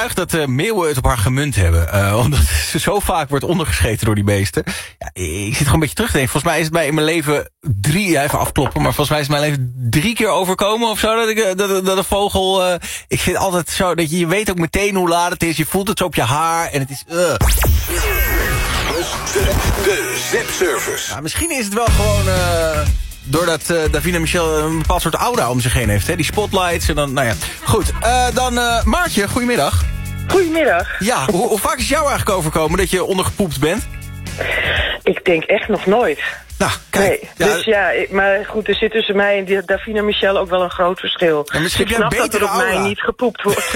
overtuigd dat meeuwen het op haar gemunt hebben. Omdat ze zo vaak wordt ondergescheten door die beesten. Ja, ik zit gewoon een beetje terug te denken. Volgens mij is het mij in mijn leven even afkloppen, maar volgens mij is het mijn leven 3 keer overkomen of zo. Dat een vogel... ik vind altijd zo dat je weet ook meteen hoe laat het is. Je voelt het zo op je haar en het is... De Zip-service. Nou, misschien is het wel gewoon... doordat Davina Michel een bepaald soort aura om zich heen heeft. Hè? Die spotlights en dan... Nou ja, goed. Dan Maartje, goedemiddag. Goedemiddag. Ja, hoe vaak is het jou eigenlijk overkomen dat je ondergepoept bent? Ik denk echt nog nooit. Nou, kijk. Nee, dus maar goed, er zit tussen mij en Davina Michel ook wel een groot verschil. En misschien ik snap dat er op mij niet gepoept wordt.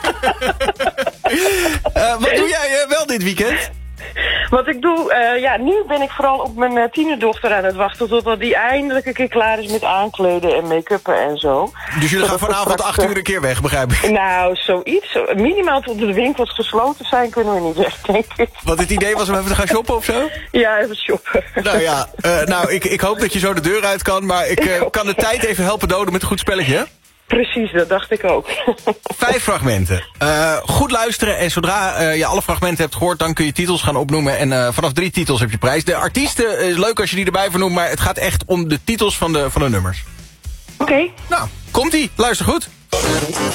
Wat doe jij wel dit weekend? Wat ik doe, nu ben ik vooral op mijn tienerdochter aan het wachten totdat die eindelijk een keer klaar is met aankleden en make-uppen en zo. Dus jullie gaan vanavond 8 uur een keer weg, begrijp ik? Nou, zoiets. Minimaal tot de winkels gesloten zijn kunnen we niet weg, denk ik. Want het idee was om even te gaan shoppen of zo? Ja, even shoppen. Nou ja, ik hoop dat je zo de deur uit kan, maar ik kan de tijd even helpen doden met een goed spelletje, hè? Precies, dat dacht ik ook. 5 fragmenten. Goed luisteren en zodra je alle fragmenten hebt gehoord... dan kun je titels gaan opnoemen en vanaf 3 titels heb je prijs. De artiesten is leuk als je die erbij vernoemt... maar het gaat echt om de titels van de nummers. Oké. Nou, komt-ie. Luister goed.